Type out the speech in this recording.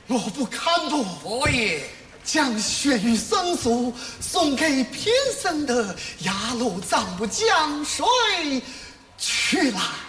我不堪不。 我也将血雨生书送给偏生的雅鲁丈夫江水去来。